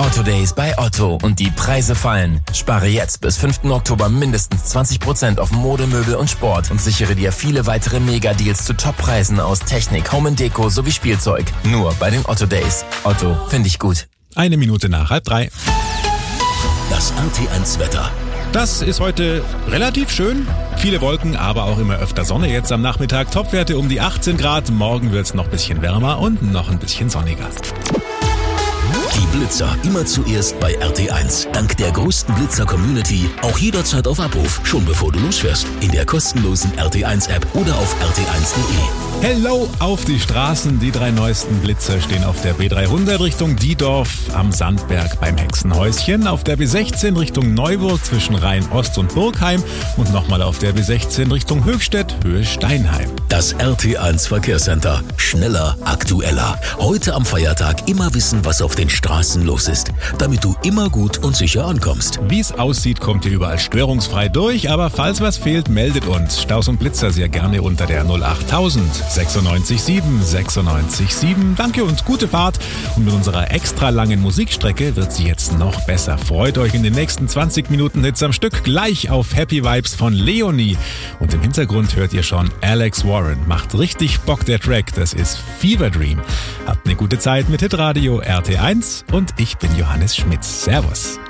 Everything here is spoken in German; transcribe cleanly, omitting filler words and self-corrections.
Otto Days bei Otto und die Preise fallen. Spare jetzt bis 5. Oktober mindestens 20% auf Mode, Möbel und Sport und sichere dir viele weitere Mega-Deals zu Top-Preisen aus Technik, Home & Deko sowie Spielzeug. Nur bei den Otto Days. Otto, finde ich gut. 1 Minute nach 2:30. Das RT1-Wetter. Das ist heute relativ schön. Viele Wolken, aber auch immer öfter Sonne. Jetzt am Nachmittag Topwerte um die 18 Grad. Morgen wird es noch ein bisschen wärmer und noch ein bisschen sonniger. Die Blitzer immer zuerst bei RT1. Dank der größten Blitzer-Community auch jederzeit auf Abruf, schon bevor du losfährst. In der kostenlosen RT1-App oder auf rt1.de. Hello auf die Straßen. Die 3 neuesten Blitzer stehen auf der B300 Richtung Diedorf am Sandberg beim Hexenhäuschen, auf der B16 Richtung Neuburg zwischen Rhein-Ost und Burgheim und nochmal auf der B16 Richtung Höchstädt, Höhe Steinheim. Das RT1 Verkehrscenter. Schneller, aktueller. Heute am Feiertag immer wissen, was auf den Straßen los ist, damit du immer gut und sicher ankommst. Wie es aussieht, kommt ihr überall störungsfrei durch, aber falls was fehlt, meldet uns. Staus und Blitzer sehr gerne unter der 08000 967 967. Danke und gute Fahrt. Und mit unserer extra langen Musikstrecke wird sie jetzt noch besser. Freut euch in den nächsten 20 Minuten Hits am Stück gleich auf Happy Vibes von Leonie. Und im Hintergrund hört ihr schon Alex Warren. Macht richtig Bock der Track. Das ist Fever Dream. Habt eine gute Zeit mit Hitradio RT1 und ich bin Johannes Schmitz. Servus.